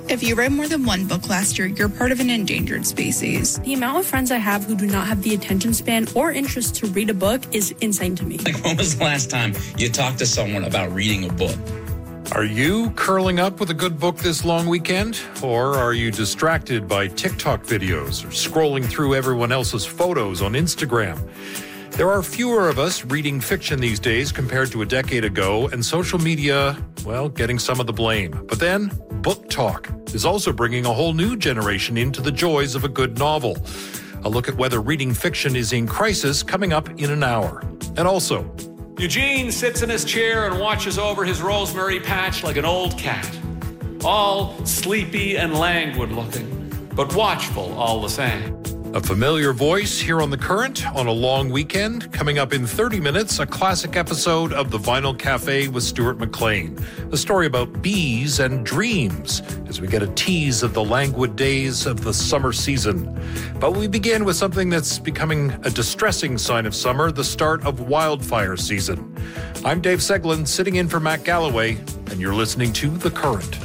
If you read more than one book last year, you're part of an endangered species. The amount of friends I have who do not have the attention span or interest to read a book is insane to me. When was the last time you talked to someone about reading a book? Are you curling up with a good book this long weekend? Or are you distracted by TikTok videos or scrolling through everyone else's photos on Instagram? There are fewer of us reading fiction these days compared to a decade ago, and social media, well, getting some of the blame. But then, Book Talk is also bringing a whole new generation into the joys of a good novel. A look at whether reading fiction is in crisis coming up in an hour. And also, Eugene sits in his chair and watches over his rosemary patch like an old cat. All sleepy and languid looking, but watchful all the same. a familiar voice here on The Current on a long weekend. Coming up in 30 minutes, a classic episode of The Vinyl Cafe with Stuart McLean. A story about bees and dreams as we get a tease of the languid days of the summer season. But we begin with something that's becoming a distressing sign of summer, the start of wildfire season. I'm Dave Seglin, sitting in for Matt Galloway, and you're listening to The Current.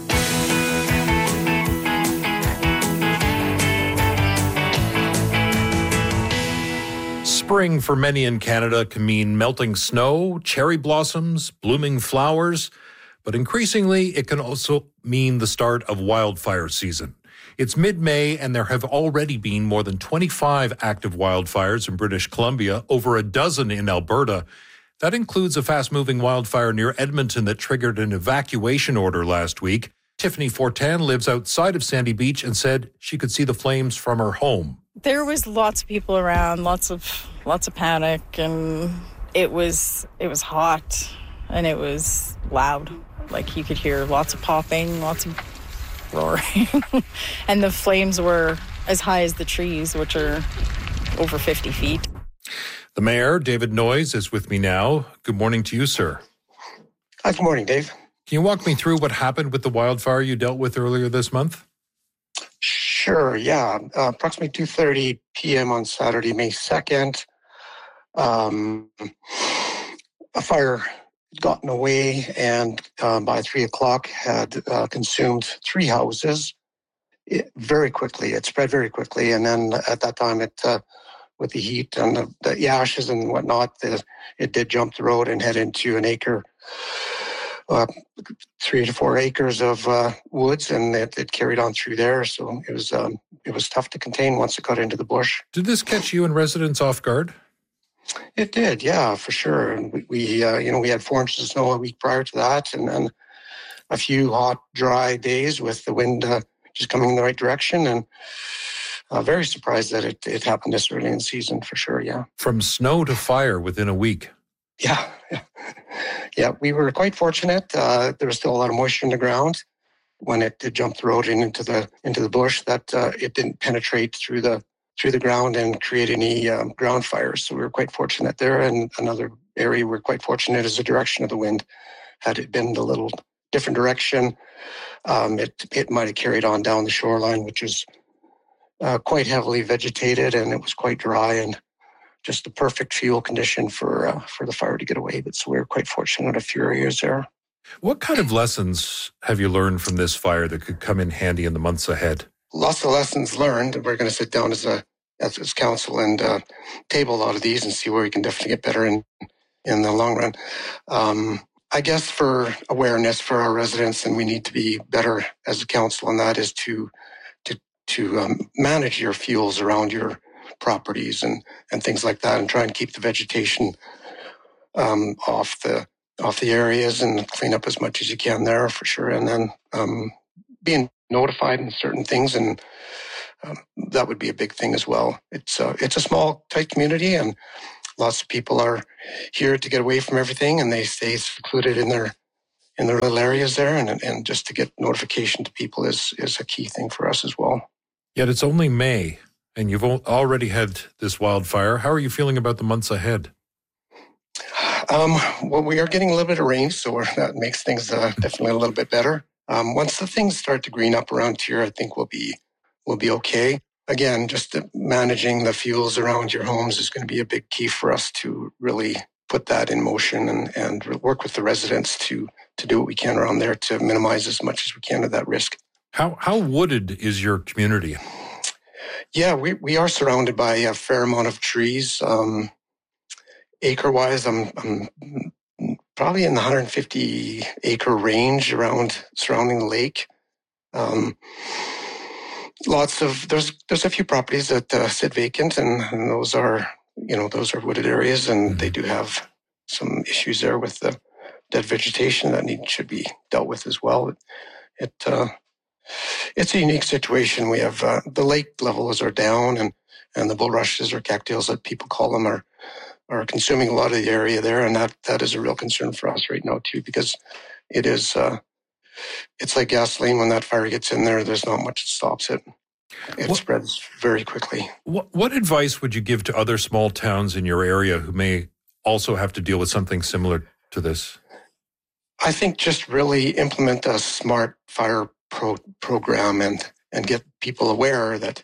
Spring for many in Canada can mean melting snow, cherry blossoms, blooming flowers, but increasingly it can also mean the start of wildfire season. It's mid-May and there have already been more than 25 active wildfires in British Columbia, over a dozen in Alberta. That includes a fast-moving wildfire near Edmonton that triggered an evacuation order last week. Tiffany Fortin lives outside of Sandy Beach and said she could see the flames from her home. There was lots of people around, lots of panic, and it was hot and it was loud. Like you could hear lots of popping, lots of roaring. And the flames were as high as the trees, which are over 50 feet. The mayor, David Noyes, is with me now. Good morning to you, sir. Hi, good morning, Dave. Can you walk me through what happened with the wildfire you dealt with earlier this month? Sure, yeah. Approximately 2:30 p.m. on Saturday, May 2nd, a fire had gotten away and by 3 o'clock had consumed 3 houses very quickly. It spread very quickly. And then at that time, with the heat and the ashes and whatnot, it did jump the road and head into an acre, 3 to 4 acres of woods, and it carried on through there. So it was tough to contain once it got into the bush. Did this catch you and residents off guard? It did, yeah, for sure. And we had 4 inches of snow a week prior to that, and then a few hot, dry days with the wind just coming in the right direction. And very surprised that it happened this early in the season, for sure, yeah. From snow to fire within a week. Yeah, we were quite fortunate. There was still a lot of moisture in the ground when it did jump the road and into the bush, that it didn't penetrate through the ground and create any ground fires. So we were quite fortunate there. And another area we're quite fortunate is the direction of the wind. Had it been the little different direction, it might have carried on down the shoreline, which is quite heavily vegetated, and it was quite dry and just the perfect fuel condition for the fire to get away. But so we were quite fortunate a few areas there. What kind of lessons have you learned from this fire that could come in handy in the months ahead? Lots of lessons learned. We're going to sit down as council and table a lot of these and see where we can definitely get better in the long run. I guess for awareness for our residents, and we need to be better as a council, and that is to manage your fuels around your properties and things like that, and try and keep the vegetation off the areas and clean up as much as you can there, for sure. And then being notified in certain things, and that would be a big thing as well. It's a small, tight community, and lots of people are here to get away from everything, and they stay secluded in their little areas there, and just to get notification to people is a key thing for us as well. Yet it's only May, and you've already had this wildfire. How are you feeling about the months ahead? Well, we are getting a little bit of rain, so that makes things definitely a little bit better. Once the things start to green up around here, I think we'll be okay. Again, just managing the fuels around your homes is going to be a big key for us to really put that in motion and work with the residents to do what we can around there to minimize as much as we can of that risk. How wooded is your community? Yeah, we are surrounded by a fair amount of trees. Acre-wise, I'm probably in the 150 acre range around surrounding the lake. There's a few properties that sit vacant, and those are wooded areas, and they do have some issues there with the dead vegetation that should be dealt with as well. It's a unique situation. We have the lake levels are down, and the bulrushes or cattails that people call them are consuming a lot of the area there, and that is a real concern for us right now too, because it is it's like gasoline. When that fire gets in there, there's not much that stops it. It spreads very quickly. What advice would you give to other small towns in your area who may also have to deal with something similar to this? I think just really implement a smart fire program and get people aware that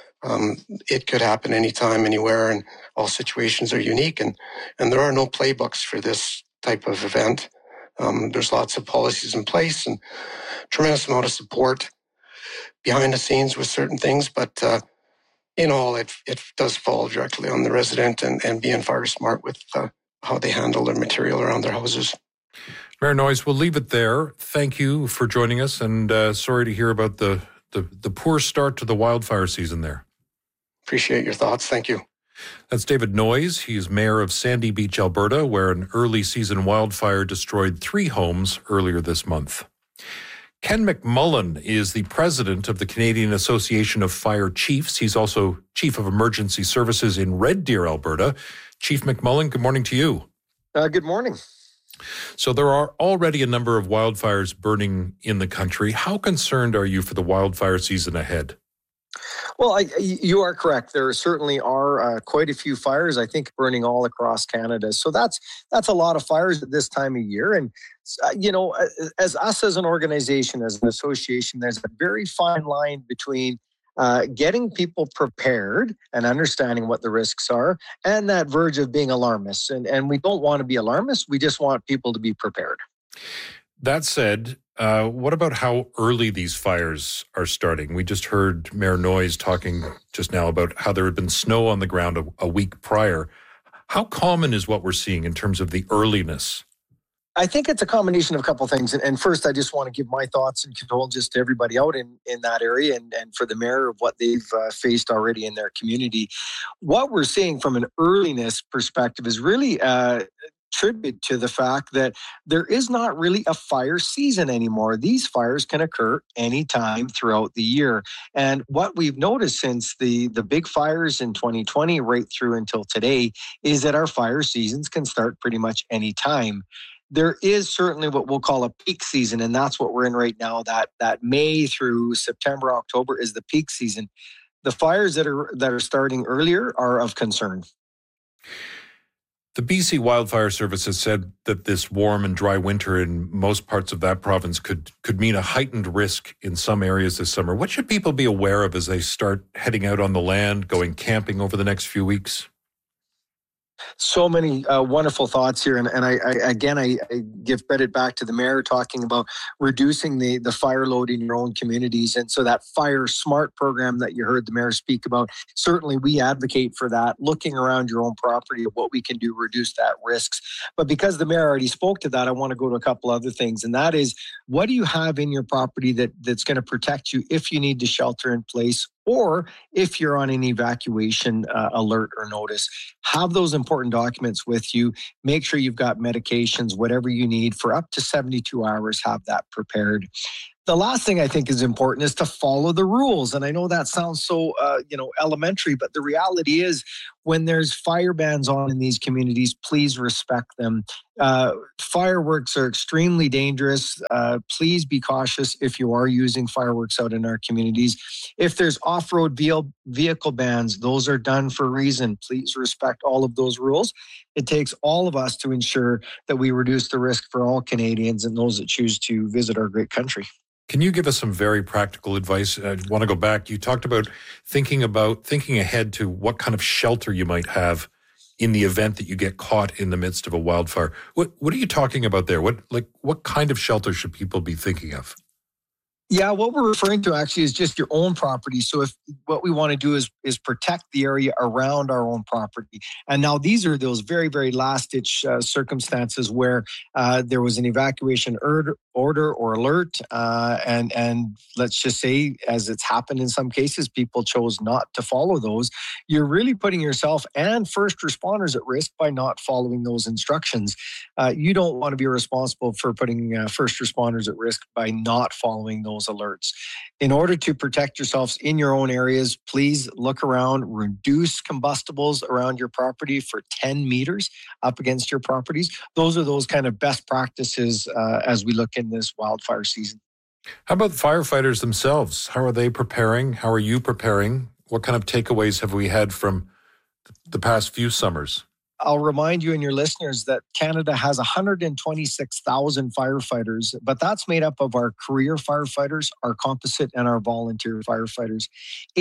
it could happen anytime, anywhere, and all situations are unique, and there are no playbooks for this type of event. There's lots of policies in place and tremendous amount of support behind the scenes with certain things, but in all, it does fall directly on the resident and being fire smart with how they handle their material around their houses. Mayor Noyes, we'll leave it there. Thank you for joining us, and sorry to hear about the poor start to the wildfire season there. Appreciate your thoughts. Thank you. That's David Noyes. He's mayor of Sandy Beach, Alberta, where an early season wildfire destroyed 3 homes earlier this month. Ken McMullen is the president of the Canadian Association of Fire Chiefs. He's also chief of emergency services in Red Deer, Alberta. Chief McMullen, good morning to you. Good morning. So there are already a number of wildfires burning in the country. How concerned are you for the wildfire season ahead? Well, you are correct. There certainly are quite a few fires, I think, burning all across Canada. So that's a lot of fires at this time of year. And, as us as an organization, as an association, there's a very fine line between getting people prepared and understanding what the risks are, and that verge of being alarmists. And we don't want to be alarmists. We just want people to be prepared. That said, what about how early these fires are starting? We just heard Mayor Noyes talking just now about how there had been snow on the ground a week prior. How common is what we're seeing in terms of the earliness? I think it's a combination of a couple of things. And first, I just want to give my thoughts and condolences to everybody out in that area and for the mayor of what they've faced already in their community. What we're seeing from an earliness perspective is really tribute to the fact that there is not really a fire season anymore. These fires can occur anytime throughout the year. And what we've noticed since the big fires in 2020 right through until today is that our fire seasons can start pretty much anytime. There is certainly what we'll call a peak season, and that's what we're in right now. That May through September, October is the peak season. The fires that are starting earlier are of concern. The BC Wildfire Service has said that this warm and dry winter in most parts of that province could mean a heightened risk in some areas this summer. What should people be aware of as they start heading out on the land, going camping over the next few weeks? So many wonderful thoughts here. And I give credit back to the mayor talking about reducing the fire load in your own communities. And so that Fire Smart program that you heard the mayor speak about, certainly we advocate for that, looking around your own property of what we can do to reduce that risks. But because the mayor already spoke to that, I want to go to a couple other things. And that is, what do you have in your property that's going to protect you if you need to shelter in place, or if you're on an evacuation alert or notice? Have those important documents with you. Make sure you've got medications, whatever you need for up to 72 hours, have that prepared. The last thing I think is important is to follow the rules. And I know that sounds so, elementary, but the reality is when there's fire bans on in these communities, please respect them. Fireworks are extremely dangerous. Please be cautious if you are using fireworks out in our communities. If there's off-road vehicle bans, those are done for a reason. Please respect all of those rules. It takes all of us to ensure that we reduce the risk for all Canadians and those that choose to visit our great country. Can you give us some very practical advice? I want to go back. You talked about thinking ahead to what kind of shelter you might have in the event that you get caught in the midst of a wildfire. What are you talking about there? What kind of shelter should people be thinking of? Yeah, what we're referring to actually is just your own property. So if what we want to do is protect the area around our own property. And now these are those very, very last ditch circumstances where there was an evacuation order or alert. And let's just say, as it's happened in some cases, people chose not to follow those. You're really putting yourself and first responders at risk by not following those instructions. You don't want to be responsible for putting first responders at risk by not following those alerts. In order to protect yourselves in your own areas, please look around, reduce combustibles around your property for 10 meters up against your properties. Those are those kind of best practices as we look in this wildfire season. How about firefighters themselves? How are they preparing? How are you preparing? What kind of takeaways have we had from the past few summers? I'll remind you and your listeners that Canada has 126,000 firefighters, but that's made up of our career firefighters, our composite, and our volunteer firefighters.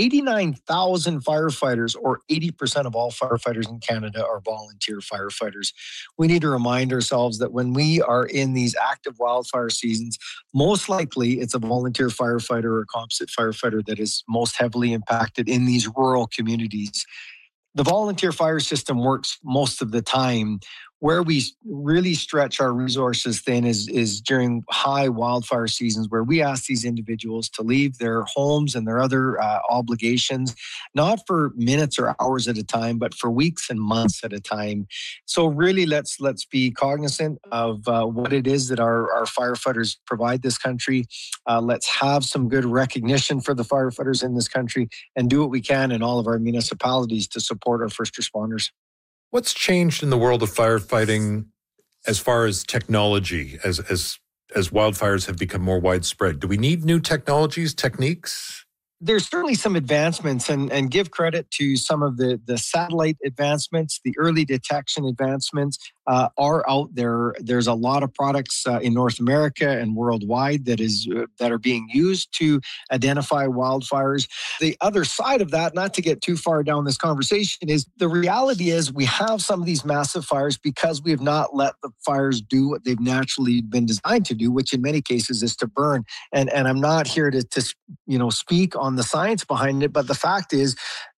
89,000 firefighters, or 80% of all firefighters in Canada, are volunteer firefighters. We need to remind ourselves that when we are in these active wildfire seasons, most likely it's a volunteer firefighter or a composite firefighter that is most heavily impacted in these rural communities. The volunteer fire system works most of the time. Where we really stretch our resources thin is during high wildfire seasons, where we ask these individuals to leave their homes and their other obligations, not for minutes or hours at a time, but for weeks and months at a time. So really, let's be cognizant of what it is that our firefighters provide this country. Let's have some good recognition for the firefighters in this country and do what we can in all of our municipalities to support our first responders. What's changed in the world of firefighting as far as technology, as wildfires have become more widespread? Do we need new technologies, techniques? There's certainly some advancements, and give credit to some of the satellite advancements, the early detection advancements are out there. There's a lot of products in North America and worldwide that are being used to identify wildfires. The other side of that, not to get too far down this conversation, is the reality is we have some of these massive fires because we have not let the fires do what they've naturally been designed to do, which in many cases is to burn. And I'm not here to speak on the science behind it, but the fact is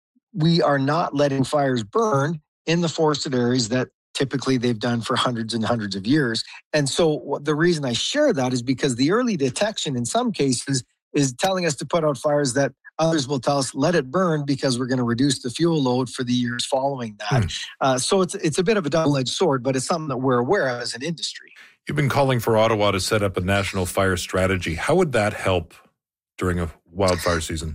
we are not letting fires burn in the forested areas that typically they've done for hundreds and hundreds of years. And so the reason I share that is because the early detection in some cases is telling us to put out fires that others will tell us, let it burn because we're going to reduce the fuel load for the years following that. So it's a bit of a double-edged sword, but it's something that we're aware of as an industry. You've been calling for Ottawa to set up a national fire strategy. How would that help during a wildfire season?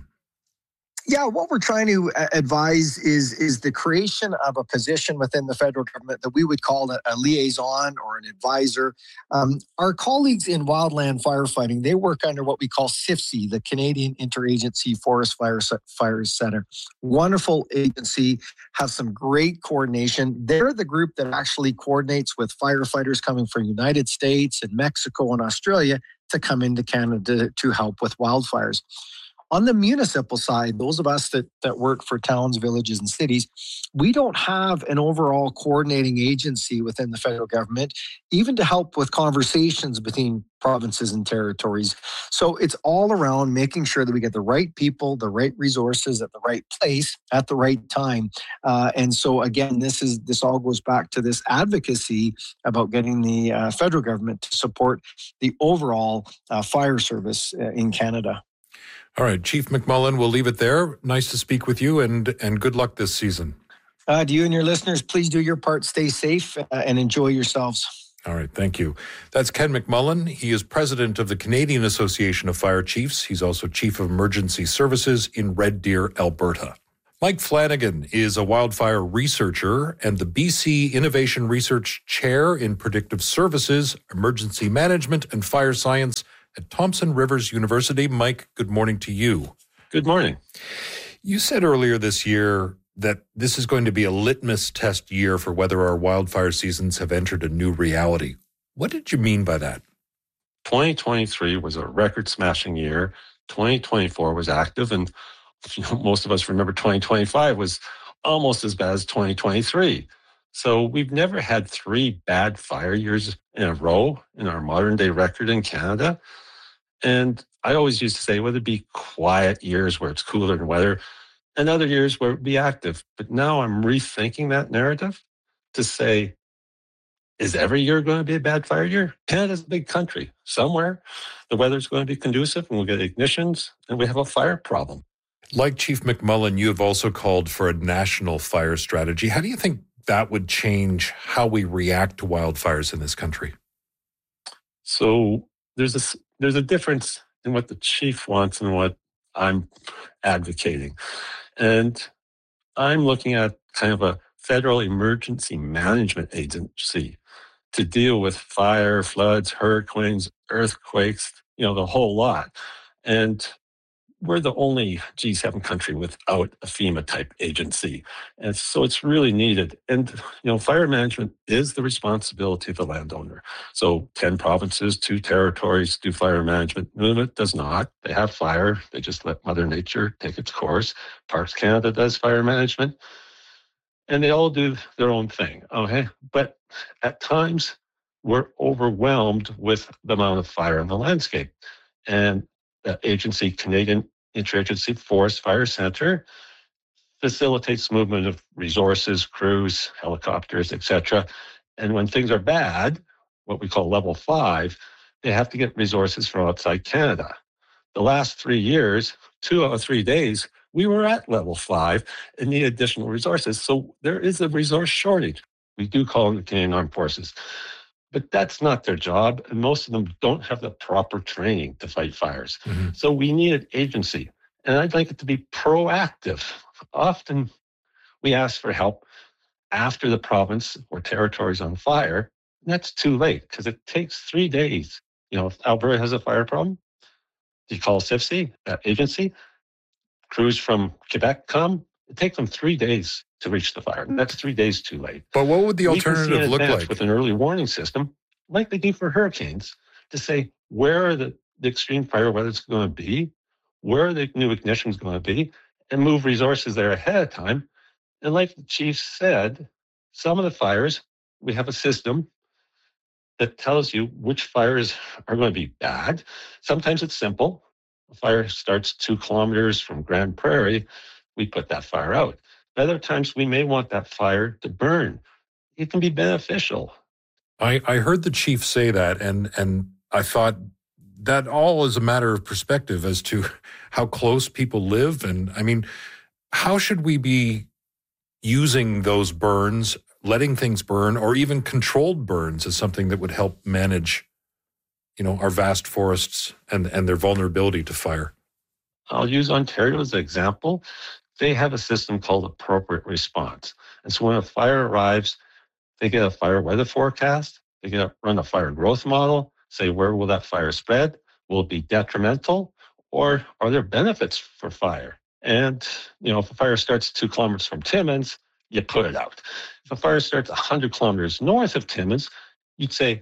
Yeah, what we're trying to advise is the creation of a position within the federal government that we would call a liaison or an advisor. Our colleagues in wildland firefighting, they work under what we call CIFC, the Canadian Interagency Forest Fires Center. Wonderful agency, have some great coordination. They're the group that actually coordinates with firefighters coming from the United States and Mexico and Australia to come into Canada to help with wildfires. On the municipal side, those of us that work for towns, villages, and cities, we don't have an overall coordinating agency within the federal government, even to help with conversations between provinces and territories. So it's all around making sure that we get the right people, the right resources at the right place at the right time. And so again, this all goes back to this advocacy about getting the federal government to support the overall fire service in Canada. All right, Chief McMullen, we'll leave it there. Nice to speak with you, and good luck this season. To you and your listeners, please do your part, stay safe, and enjoy yourselves. All right, thank you. That's Ken McMullen. He is president of the Canadian Association of Fire Chiefs. He's also chief of emergency services in Red Deer, Alberta. Mike Flanagan is a wildfire researcher and the BC Innovation Research Chair in Predictive Services, Emergency Management, and Fire Science at Thompson Rivers University. Mike, good morning to you. Good morning. You said earlier this year that this is going to be a litmus test year for whether our wildfire seasons have entered a new reality. What did you mean by that? 2023 was a record-smashing year. 2024 was active, and most of us remember 2025 was almost as bad as 2023. So we've never had 3 bad fire years in a row in our modern-day record in Canada. And I always used to say, well, there'd be quiet years where it's cooler and weather and other years where it'd be active. But now I'm rethinking that narrative to say, is every year going to be a bad fire year? Canada's a big country. Somewhere the weather's going to be conducive and we'll get ignitions and we have a fire problem. Like Chief McMullen, you have also called for a national fire strategy. How do you think that would change how we react to wildfires in this country? So there's a difference in what the chief wants and what I'm advocating. And I'm looking at kind of a federal emergency management agency to deal with fire, floods, hurricanes, earthquakes, the whole lot. And we're the only G7 country without a FEMA type agency. And so it's really needed. And, fire management is the responsibility of the landowner. So 10 provinces, 2 territories do fire management. Nunavut does not. They have fire. They just let Mother Nature take its course. Parks Canada does fire management. And they all do their own thing. Okay. But at times we're overwhelmed with the amount of fire in the landscape. And the agency, Canadian Interagency Forest Fire Center, facilitates movement of resources, crews, helicopters, etc. And when things are bad, what we call level 5, they have to get resources from outside Canada. The last 3 years, 2 out of 3 days, we were at level 5 and need additional resources. So there is a resource shortage. We do call them the Canadian Armed Forces. But that's not their job, and most of them don't have the proper training to fight fires. Mm-hmm. So we need an agency, and I'd like it to be proactive. Often we ask for help after the province or territory is on fire, and that's too late because it takes 3 days. If Alberta has a fire problem, you call CIFC, that agency, crews from Quebec come, it takes them 3 days to reach the fire. And that's 3 days too late. But what would the alternative look like? With an early warning system, like they do for hurricanes, to say where are the extreme fire weather is going to be, where are the new ignitions going to be, and move resources there ahead of time. And like the chief said, some of the fires, we have a system that tells you which fires are going to be bad. Sometimes it's simple. A fire starts 2 kilometers from Grand Prairie, we put that fire out. Other times we may want that fire to burn. It can be beneficial. I heard the chief say that, and I thought that all is a matter of perspective as to how close people live. And I mean, how should we be using those burns, letting things burn, or even controlled burns as something that would help manage, our vast forests and their vulnerability to fire? I'll use Ontario as an example. They have a system called appropriate response. And so when a fire arrives, they get a fire weather forecast, they get run a fire growth model, say where will that fire spread? Will it be detrimental? Or are there benefits for fire? And, if a fire starts 2 kilometers from Timmins, you put it out. If a fire starts 100 kilometers north of Timmins, you'd say,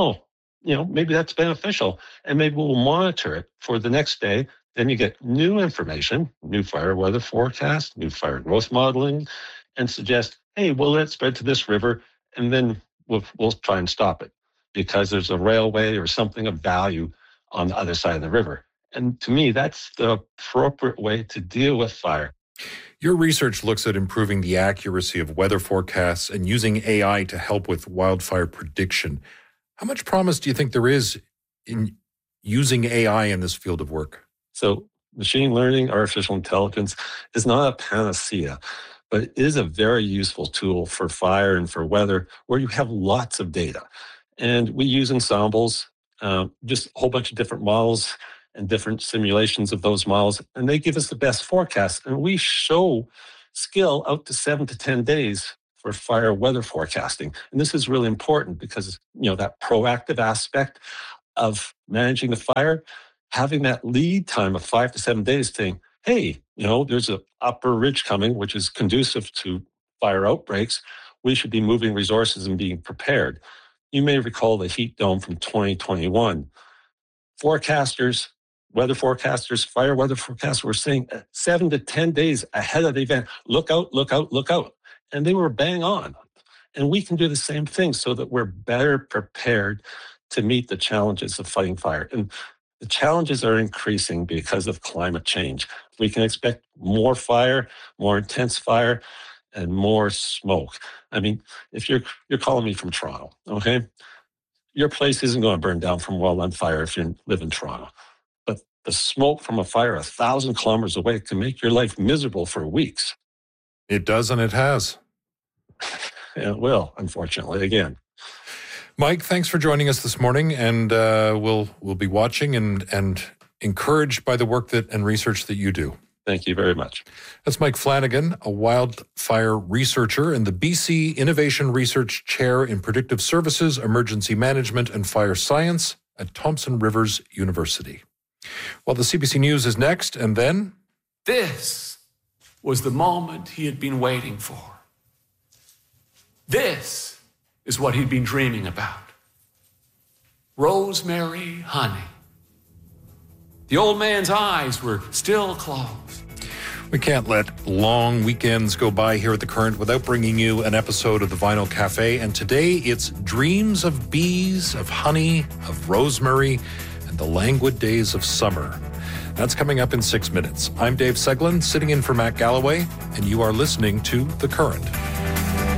maybe that's beneficial. And maybe we'll monitor it for the next day. Then you get new information, new fire weather forecast, new fire growth modeling, and suggest, hey, we'll let it spread to this river, and then we'll try and stop it because there's a railway or something of value on the other side of the river. And to me, that's the appropriate way to deal with fire. Your research looks at improving the accuracy of weather forecasts and using AI to help with wildfire prediction. How much promise do you think there is in using AI in this field of work? So machine learning, artificial intelligence is not a panacea, but it is a very useful tool for fire and for weather where you have lots of data. And we use ensembles, just a whole bunch of different models and different simulations of those models, and they give us the best forecasts. And we show skill out to 7 to 10 days for fire weather forecasting. And this is really important because, that proactive aspect of managing the fire, having that lead time of 5 to 7 days saying, hey, there's an upper ridge coming, which is conducive to fire outbreaks. We should be moving resources and being prepared. You may recall the heat dome from 2021. Forecasters, weather forecasters, fire weather forecasters were saying 7 to 10 days ahead of the event, look out, look out, look out. And they were bang on. And we can do the same thing so that we're better prepared to meet the challenges of fighting fire. And The challenges are increasing because of climate change. We can expect more fire, more intense fire, and more smoke. I mean, if you're calling me from Toronto, okay? Your place isn't going to burn down from wildland fire if you live in Toronto. But the smoke from a fire 1,000 kilometers away can make your life miserable for weeks. It does, and it has. It will, unfortunately, again. Mike, thanks for joining us this morning, and we'll be watching and encouraged by the work and research that you do. Thank you very much. That's Mike Flanagan, a wildfire researcher and the BC Innovation Research Chair in Predictive Services, Emergency Management and Fire Science at Thompson Rivers University. Well, the CBC News is next, and then... This was the moment he had been waiting for. This is what he'd been dreaming about. Rosemary honey. The old man's eyes were still closed. We can't let long weekends go by here at The Current without bringing you an episode of the Vinyl Cafe. And today it's dreams of bees, of honey, of rosemary, and the languid days of summer. That's coming up in 6 minutes. I'm Dave Seglin, sitting in for Matt Galloway, and you are listening to The Current.